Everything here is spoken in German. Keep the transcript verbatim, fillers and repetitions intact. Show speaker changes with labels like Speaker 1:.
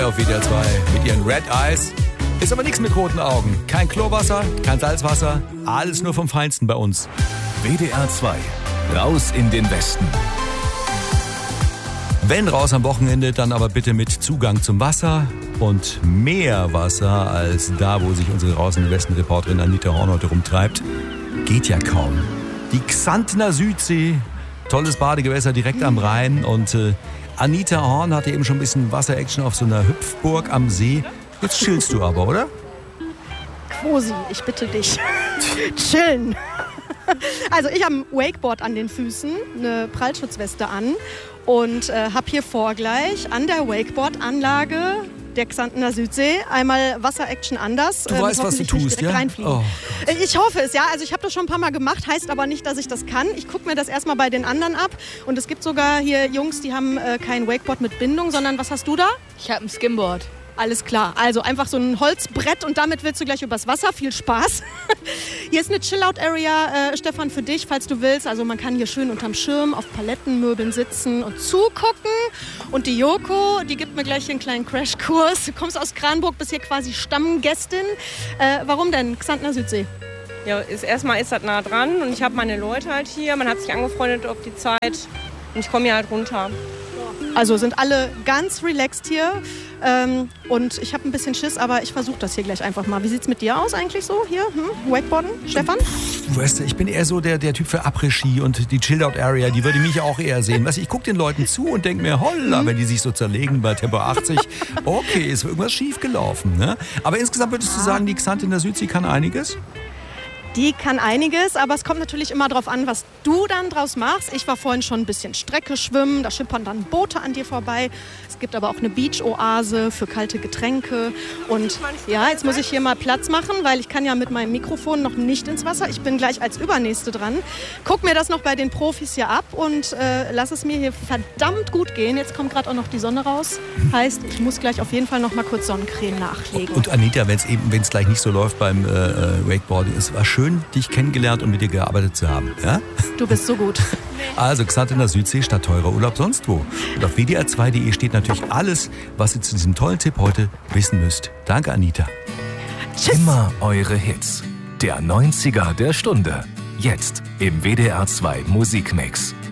Speaker 1: zwei auf W D R zwei mit ihren Red Eyes. Ist aber nichts mit roten Augen. Kein Chlorwasser, kein Salzwasser, alles nur vom Feinsten bei uns.
Speaker 2: W D R zwei, raus in den Westen.
Speaker 1: Wenn raus am Wochenende, dann aber bitte mit Zugang zum Wasser und mehr Wasser als da, wo sich unsere Raus in den Westen Reporterin Anita Horn heute rumtreibt. Geht ja kaum. Die Xantner Südsee, tolles Badegewässer direkt am Rhein und äh, Anita Horn hatte eben schon ein bisschen Wasser-Action auf so einer Hüpfburg am See. Jetzt chillst du aber, oder?
Speaker 3: Quosi, ich bitte dich. Chillen. Also ich habe ein Wakeboard an den Füßen, eine Prallschutzweste an und äh, habe hier vor gleich an der Wakeboard-Anlage der Xantner Südsee einmal Wasser-Action anders.
Speaker 1: Du äh, weißt, was du tust, ja?
Speaker 3: Oh, ich hoffe es, ja. Also ich habe das schon ein paar Mal gemacht, heißt aber nicht, dass ich das kann. Ich gucke mir das erstmal bei den anderen ab und es gibt sogar hier Jungs, die haben äh, kein Wakeboard mit Bindung, sondern was hast du da?
Speaker 4: Ich habe ein Skimboard.
Speaker 3: Alles klar, also einfach so ein Holzbrett und damit willst du gleich übers Wasser. Viel Spaß. Hier ist eine Chill-Out-Area, äh, Stefan, für dich, falls du willst. Also man kann hier schön unterm Schirm auf Palettenmöbeln sitzen und zugucken. Und die Joko, die gibt mir gleich hier einen kleinen Crashkurs. Du kommst aus Kranburg, bist hier quasi Stammgästin. Äh, warum denn Xantner Südsee?
Speaker 5: Ja, ist, erstmal ist das nah dran und ich habe meine Leute halt hier. Man hat sich angefreundet auf die Zeit und ich komme hier halt runter.
Speaker 3: Also sind alle ganz relaxed hier ähm, und ich habe ein bisschen Schiss, aber ich versuche das hier gleich einfach mal. Wie sieht's mit dir aus eigentlich so hier? Hm? Wakeboarden, Stefan?
Speaker 1: Weißt du, ich bin eher so der, der Typ für Après-Ski und die Chill-Out-Area, die würde mich auch eher sehen. Weißt du, ich gucke den Leuten zu und denke mir, holla, mhm. wenn die sich so zerlegen bei Tempo achtzig, okay, ist irgendwas schief gelaufen. Ne? Aber insgesamt würdest du sagen, die Xant in der Südsee kann einiges?
Speaker 3: Die kann einiges, aber es kommt natürlich immer darauf an, was du dann draus machst. Ich war vorhin schon ein bisschen Strecke schwimmen, da schippern dann Boote an dir vorbei. Es gibt aber auch eine Beach-Oase für kalte Getränke. Und ja, jetzt muss ich hier mal Platz machen, weil ich kann ja mit meinem Mikrofon noch nicht ins Wasser. Ich bin gleich als Übernächste dran. Guck mir das noch bei den Profis hier ab und äh, lass es mir hier verdammt gut gehen. Jetzt kommt gerade auch noch die Sonne raus. Heißt, ich muss gleich auf jeden Fall noch mal kurz Sonnencreme nachlegen.
Speaker 1: Und Anita, wenn es eben, wenn es gleich nicht so läuft beim äh, Wakeboarding, es war schön, dich kennengelernt und mit dir gearbeitet zu haben. Ja?
Speaker 3: Du bist so gut.
Speaker 1: Also Xant in der Südsee statt teurer Urlaub sonst wo. Und auf W D R zwei Punkt de steht natürlich alles, was ihr zu diesem tollen Tipp heute wissen müsst. Danke, Anita.
Speaker 2: Tschüss. Immer eure Hits. Der neunziger der Stunde. Jetzt im W D R zwei Musikmix.